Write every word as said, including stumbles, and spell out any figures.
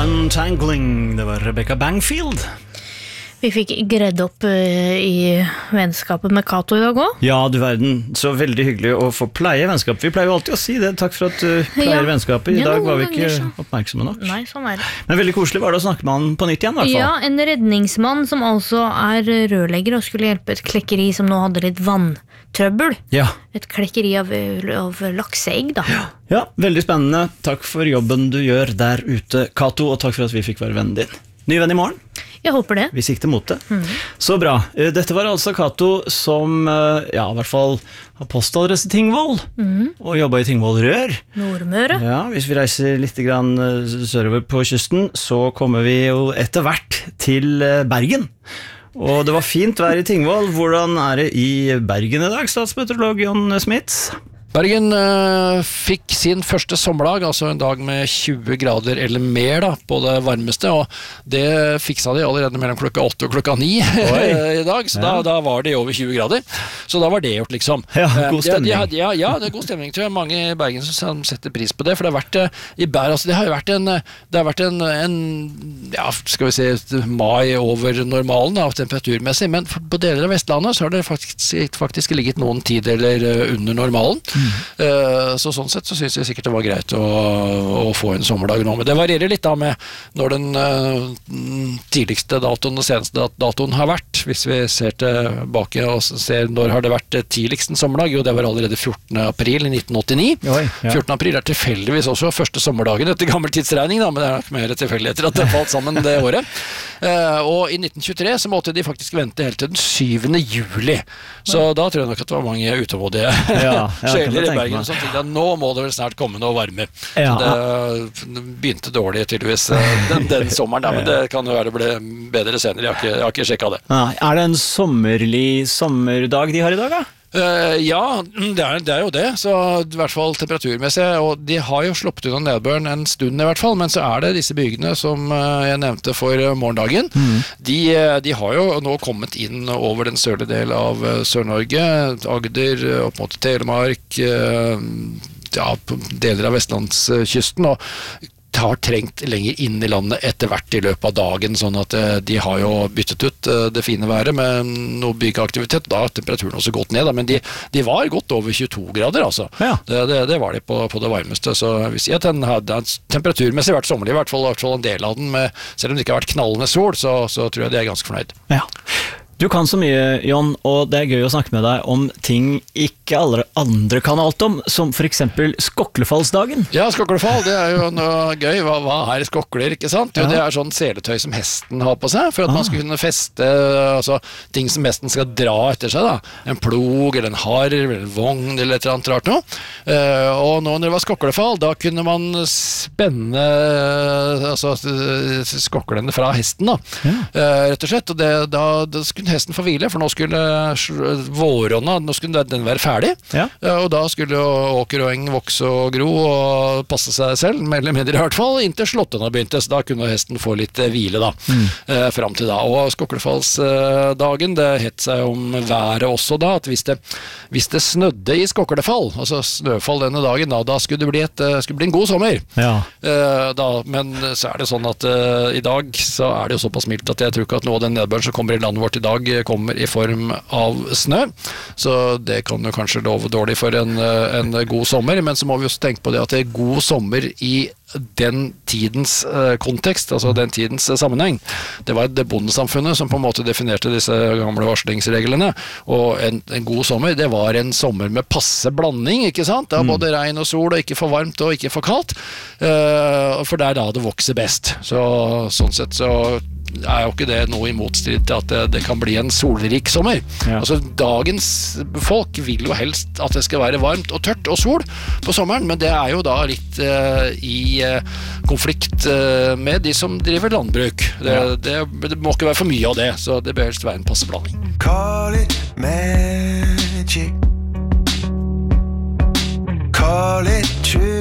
Untangling, det var Rebecca Bangfield. Vi fikk gredd opp uh, i vennskapet med Kato i dag også. Ja, du verden, så veldig hyggelig å få pleie vennskap. Vi pleier jo alltid å si det, takk for at du pleier ja. vennskapet. I ja, dag var vi ikke så. oppmerksomme nok. Nei, sånn er det. Men veldig koselig var det å snakke med han på nytt igjen, I hvert fall. Ja, en redningsmann som altså er rørlegger og skulle hjelpe et klekkeri som nå hadde litt vanntrøbbel. Ja. Et klekkeri av, av lakseegg, da. Ja. ja, veldig spennende. Takk for jobben du gjør der ute, Kato, og takk for at vi fikk være vennen din. Ny venn I morgen. Jeg håper det. Vi sikter mot det. Mm. Så bra. Dette var altså Kato som, ja, I hvert fall har postadresse Tingvoll, mm. og jobber I Tingvoll Rør. Nordmøre. Ja, hvis vi reiser litt grann sørover på kysten, så kommer vi jo etter hvert til Bergen. Og det var fint vær I Tingvoll. Hvordan er det I Bergen I dag, statsmeteorolog Jon Smits? Bergen uh, fikk sin første sommerdag, altså en dag med tjue grader eller mer da, på det varmeste, og det fiksa de allerede mellom klokka åtte og klokka ni I dag, så ja. da, da var det over tjue grader, så da var det gjort liksom. Ja, god stemning. Ja, ja, ja, det er god stemning, tror jeg. Mange I Bergen som setter pris på det, for det har vært uh, I Bær, altså det har jo vært en, det har vært en, en ja, skal vi si, mai over normalen da, temperaturmessig, men på deler av Vestlandet så har det faktisk, faktisk ligget noen tideler uh, under normalen. Mm. Uh, så sånn sett så synes jeg sikkert det var greit å, å få en sommerdag nå, men det varierer litt da med når den uh, tidligste datoen og seneste datoen har vært, hvis vi ser tilbake og ser når har det vært tidligst en sommerdag, jo det var allerede fjortende april I nitten åttini. Oi, ja. fjortende april er tilfeldigvis også første sommerdagen etter gammel tidsregning da, men det er nok mer tilfeldigheter at det falt sammen det året. Uh, og I nitten tjuetre så måtte de faktisk vente helt til den syvende juli, så da tror jeg nok at det var mange utålmodige ja, ja, I Bergen som tenkte at nå må det vel snart komme noe varme. Ja. Så det begynte dårlig tydeligvis den, den sommeren der, men det kan jo være det ble bedre senere, jeg har ikke, jeg har ikke sjekket det. Ja, er det en sommerlig sommerdag de har I dag da? Uh, ja, det er, det er jo det, så I hvert fall temperaturmessig, og de har jo sluppet unna nedbøren en stund I hvert fall, men så er det disse bygdene som uh, jeg nevnte for uh, morgendagen, mm. de, de har jo nå kommet inn over den sørlige del av uh, Sør-Norge, Agder, opp mot Telemark, uh, ja, deler av Vestlandskysten, og har trengt lenger inn I landet etter hvert I løpet av dagen, sånn at de har jo byttet ut det fine været med noe byggeaktivitet, da har temperaturen også gått ned, da, men de, de var godt over tjueto grader, altså. Ja. Det, det, det var de på, på det varmeste, så vi sier at den hadde temperaturmessig vært sommerlig, I hvert fall, I hvert fall en del av den, med, selv om det ikke har vært knallende sol, så, så tror jeg de er ganske fornøyd. Ja. Du kan så mye, Jon, og det er gøy å snakke med deg om ting ikke alle andre kan alt om, som for eksempel Skoklefallsdagen. Ja, Skoklefall, det er jo noe gøy. Hva, hva er skokler, ikke sant? Jo, ja. Det er sånn seletøy som hesten har på seg, for at ah. man skal kunne feste altså, ting som hesten skal dra etter seg, da. En plog, eller en harv, eller en vogn, eller et eller annet rart noe. Uh, og nå når det var Skoklefall, da kunne man spenne altså, skoklene fra hesten, da. Ja. Uh, rett og slett, og det, da, da skulle hesten få hvile, for nå skulle våronna, nå skulle den være ferdig, ja. Og da skulle åker og eng vokse og gro og passe seg selv, mer eller mindre I hvert fall, inntil slåttene begynte, så da kunne hesten få litt hvile da, mm. eh, frem til da. Og Skoklefallsdagen, det het seg om været også da, at hvis det, hvis det snødde I Skoklefall, altså snøfall denne dagen, da, da skulle det bli, et, skulle bli en god sommer. Ja. Eh, da, men så er det sånn at eh, I dag så er det jo såpass mildt at jeg tror ikke at noe av den nedbøren som kommer I landet vårt I dag kommer I form av snø, så det kan jo kanskje love dårlig for en, en god sommer, men så må vi også tenke på det at det er god sommer I den tidens uh, kontekst, altså den tidens uh, sammenheng. Det var det bondesamfunnet som på en måte definerte disse gamle varslingsreglene, og en, en god sommer, det var en sommer med passe blanding, ikke sant? Det var både regn og sol, og ikke for varmt og ikke for kaldt, uh, for det er da det vokser best. Så sånn sett så er jo ikke det noe I motstrid til at det, det kan bli en solrik sommer. Ja. Altså dagens folk vil jo helst at det skal være varmt og tørt og sol på sommeren, men det er jo da litt uh, I uh, konflikt uh, med de som driver landbruk. Det, ja. det, det må ikke være for mye av det, så det bør helst være en passe blanding. Call it magic, call it true.